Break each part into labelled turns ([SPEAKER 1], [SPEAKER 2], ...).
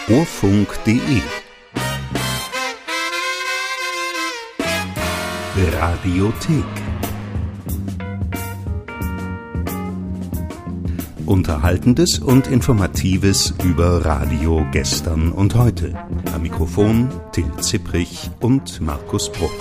[SPEAKER 1] Urfunk.de Radiothek. Unterhaltendes und Informatives über Radio gestern und heute. Am Mikrofon Till Zipprich und Markus Bruch.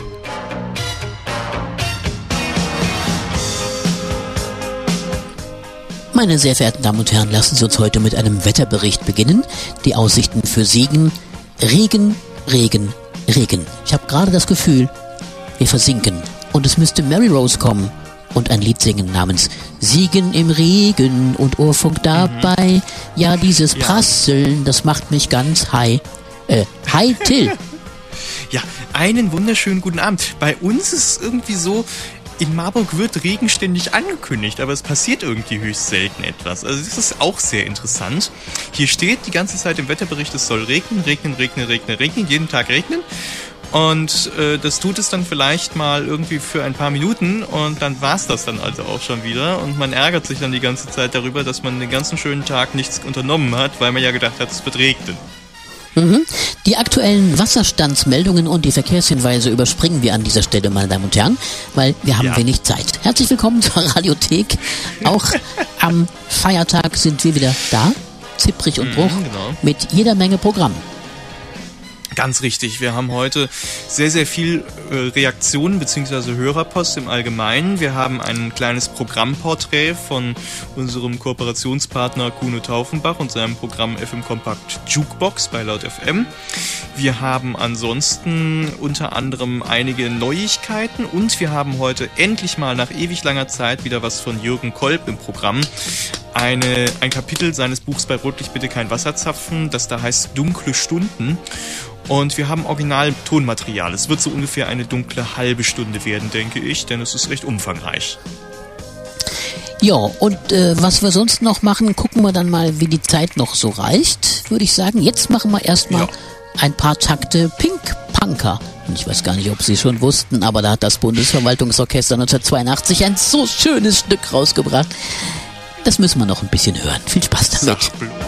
[SPEAKER 2] Meine sehr verehrten Damen und Herren, lassen Sie uns heute mit einem Wetterbericht beginnen. Die Aussichten für Siegen: Regen, Regen, Regen. Ich habe gerade das Gefühl, wir versinken. Und es müsste Mary Rose kommen und ein Lied singen namens Siegen im Regen und Urfunk dabei. Ja, dieses Prasseln, das macht mich ganz high. Hi, Till.
[SPEAKER 3] Ja, einen wunderschönen guten Abend. Bei uns ist es irgendwie so, in Marburg wird Regen ständig angekündigt, aber es passiert irgendwie höchst selten etwas. Also das ist auch sehr interessant. Hier steht die ganze Zeit im Wetterbericht, es soll regnen, jeden Tag regnen. Und das tut es dann vielleicht mal irgendwie für ein paar Minuten und dann war's das dann also auch schon wieder. Und man ärgert sich dann die ganze Zeit darüber, dass man den ganzen schönen Tag nichts unternommen hat, weil man ja gedacht hat, es wird regnen.
[SPEAKER 2] Die aktuellen Wasserstandsmeldungen und die Verkehrshinweise überspringen wir an dieser Stelle, meine Damen und Herren, weil wir haben wenig Zeit. Herzlich willkommen zur Radiothek. Auch am Feiertag sind wir wieder da, Zipprich und Bruch, mit jeder Menge Programm.
[SPEAKER 3] Ganz richtig, wir haben heute sehr, sehr viel Reaktionen bzw. Hörerpost im Allgemeinen. Wir haben ein kleines Programmporträt von unserem Kooperationspartner Kuno Taufenbach und seinem Programm FM Kompakt Jukebox bei Laut FM. Wir haben ansonsten unter anderem einige Neuigkeiten und wir haben heute endlich mal nach ewig langer Zeit wieder was von Jürgen Kolb im Programm. Ein Kapitel seines Buchs Bei Rotlicht bitte kein Wasserzapfen, das da heißt Dunkle Stunden. Und wir haben Original-Tonmaterial. Es wird so ungefähr eine dunkle halbe Stunde werden, denke ich, denn es ist recht umfangreich.
[SPEAKER 2] Ja, und was wir sonst noch machen, gucken wir dann mal, wie die Zeit noch so reicht, würde ich sagen. Jetzt machen wir erstmal ein paar Takte Pink Punker. Und ich weiß gar nicht, ob Sie schon wussten, aber da hat das Bundesverwaltungsorchester 1982 ein so schönes Stück rausgebracht. Das müssen wir noch ein bisschen hören. Viel Spaß damit.
[SPEAKER 3] Sag bloß.